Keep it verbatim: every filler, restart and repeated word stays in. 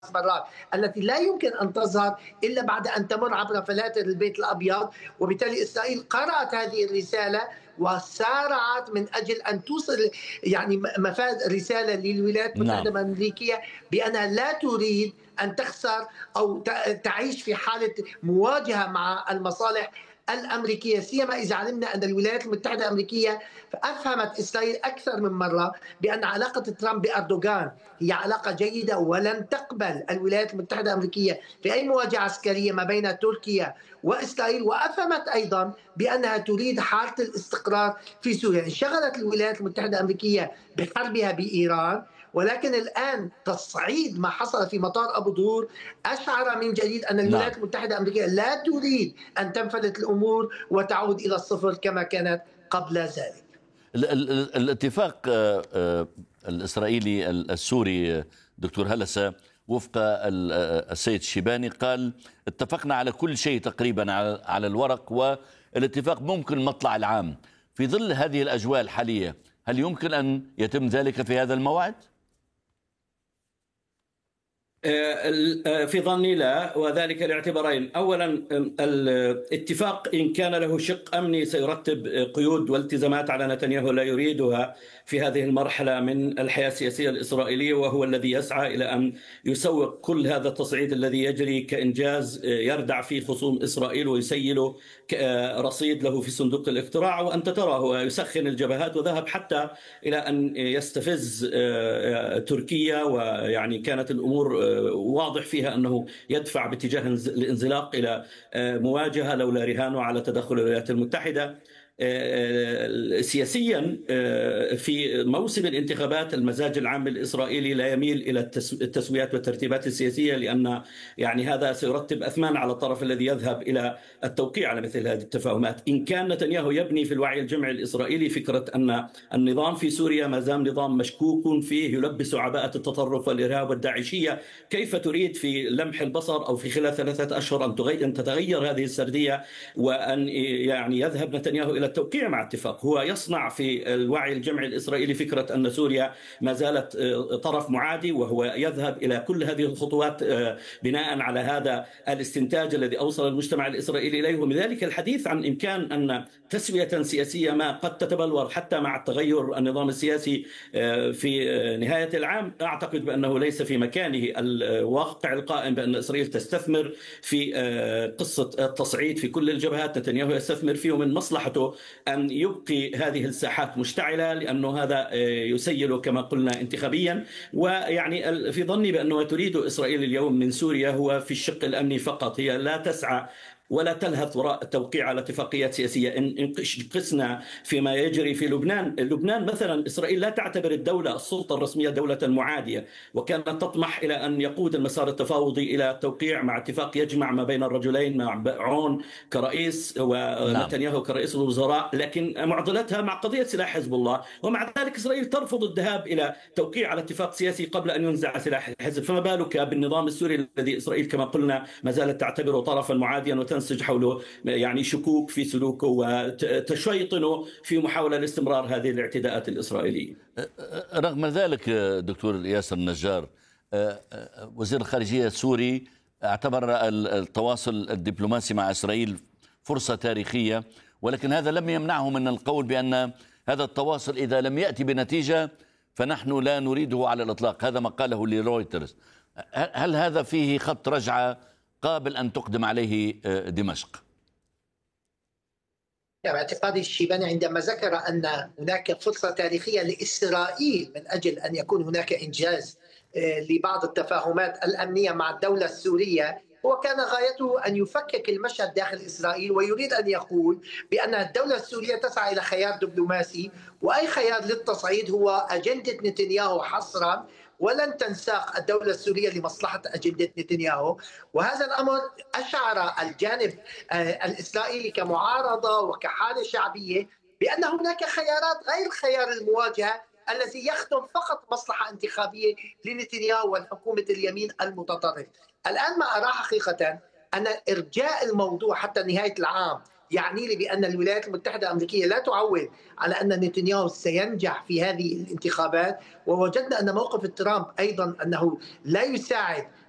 مرات التي لا يمكن أن تظهر إلا بعد أن تمر عبر فلاتر البيت الأبيض. وبالتالي إسرائيل قرأت هذه الرسالة وسارعت من أجل أن توصل يعني مفاد رسالة للولايات نعم. المتحدة الأمريكية بأنها لا تريد أن تخسر أو تعيش في حالة مواجهة مع المصالح الأمريكية، سيما إذا علمنا أن الولايات المتحدة الأمريكية أفهمت إسرائيل أكثر من مرة بأن علاقة ترامب بأردوغان هي علاقة جيدة، ولن تقبل الولايات المتحدة الأمريكية في أي مواجهة عسكرية ما بين تركيا وإسرائيل. وأفهمت أيضا بأنها تريد حالة الاستقرار في سوريا. انشغلت الولايات المتحدة الأمريكية بحربها بإيران، ولكن الآن تصعيد ما حصل في مطار أبو ظهور أشعر من جديد أن الولايات نعم. المتحدة الأمريكية لا تريد أن تنفلت الأمور وتعود إلى الصفر كما كانت قبل ذلك. ال ال الاتفاق الإسرائيلي السوري دكتور هلسة وفق السيد الشيباني قال اتفقنا على كل شيء تقريبا على الورق، والاتفاق ممكن المطلع العام. في ظل هذه الأجواء الحالية هل يمكن أن يتم ذلك في هذا الموعد؟ في ظني لا، وذلك لاعتبارين. أولا، الاتفاق إن كان له شق أمني سيرتب قيود والتزامات على نتنياهو لا يريدها في هذه المرحلة من الحياة السياسية الإسرائيلية، وهو الذي يسعى إلى أن يسوق كل هذا التصعيد الذي يجري كإنجاز يردع فيه خصوم إسرائيل ويسيل رصيد له في صندوق الاقتراع. وأنت ترى هو يسخن الجبهات وذهب حتى إلى أن يستفز تركيا، ويعني كانت الأمور واضح فيها أنه يدفع باتجاه الانزلاق إلى مواجهة لولا رهانه على تدخل الولايات المتحدة. سياسيا في موسم الانتخابات المزاج العام الإسرائيلي لا يميل إلى التسويات والترتيبات السياسية، لأن يعني هذا سيرتب أثمان على الطرف الذي يذهب إلى التوقيع على مثل هذه التفاهمات. إن كان نتنياهو يبني في الوعي الجمعي الإسرائيلي فكرة أن النظام في سوريا ما زال نظام مشكوك فيه يلبس عباءة التطرف والإرهاب والداعشية، كيف تريد في لمح البصر أو في خلال ثلاثة أشهر أن تتغير هذه السردية وأن يعني يذهب نتنياهو إلى التوقيع مع اتفاق؟ هو يصنع في الوعي الجمعي الإسرائيلي فكرة أن سوريا ما زالت طرف معادي، وهو يذهب إلى كل هذه الخطوات بناء على هذا الاستنتاج الذي أوصل المجتمع الإسرائيلي إليه. ومن ذلك الحديث عن إمكان أن تسوية سياسية ما قد تتبلور حتى مع التغير النظام السياسي في نهاية العام، أعتقد بأنه ليس في مكانه. الواقع القائم بأن إسرائيل تستثمر في قصة التصعيد في كل الجبهات، نتنياهو يستثمر فيه من مصلحته أن يبقي هذه الساحات مشتعلة، لأنه هذا يسيل كما قلنا انتخابيا. ويعني في ظني بأنه تريد إسرائيل اليوم من سوريا هو في الشق الأمني فقط، هي لا تسعى ولا تلهث وراء التوقيع على اتفاقيات سياسية. إن قسنا فيما يجري في لبنان، لبنان مثلا إسرائيل لا تعتبر الدولة السلطة الرسمية دولة معادية، وكانت تطمح إلى أن يقود المسار التفاوضي إلى التوقيع مع اتفاق يجمع ما بين الرجلين، مع عون كرئيس ونتنياهو نعم. كرئيس الوزراء، لكن معضلتها مع قضية سلاح حزب الله. ومع ذلك إسرائيل ترفض الذهاب إلى توقيع على اتفاق سياسي قبل أن ينزع سلاح الحزب، فما بالك بالنظام السوري الذي إسرائيل كما قلنا ما زالت تعتبره طرفا معاديا وتنسج حوله يعني شكوك في سلوكه وتشيطنه في محاولة لاستمرار هذه الاعتداءات الإسرائيلية. رغم ذلك دكتور ياسر النجار، وزير الخارجية السوري اعتبر التواصل الدبلوماسي مع إسرائيل فرصة تاريخية، ولكن هذا لم يمنعه من القول بأن هذا التواصل إذا لم يأتي بنتيجة فنحن لا نريده على الإطلاق. هذا ما قاله لرويترز. هل هذا فيه خط رجعة قابل أن تقدم عليه دمشق؟ باعتقادي الشيباني عندما ذكر أن هناك فرصة تاريخية لإسرائيل من أجل أن يكون هناك إنجاز لبعض التفاهمات الأمنية مع الدولة السورية، هو كان غايته أن يفكك المشهد داخل إسرائيل، ويريد أن يقول بأن الدولة السورية تسعى إلى خيار دبلوماسي، وأي خيار للتصعيد هو أجندة نتنياهو حصرا، ولن تنساق الدولة السورية لمصلحة أجندة نتنياهو. وهذا الأمر أشعر الجانب الإسرائيلي كمعارضة وكحالة شعبية بأن هناك خيارات غير خيار المواجهة الذي يخدم فقط مصلحة انتخابية لنتنياهو والحكومة اليمين المتطرف. الآن ما أرى حقيقة أن إرجاء الموضوع حتى نهاية العام يعني لي بأن الولايات المتحدة الأمريكية لا تعول على أن نتنياهو سينجح في هذه الانتخابات. ووجدنا أن موقف ترامب أيضا أنه لا يساعد